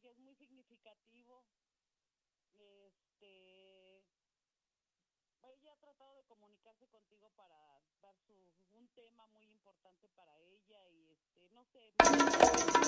que es muy significativo. Este, ella ha tratado de comunicarse contigo para dar un tema muy importante para ella y no sé,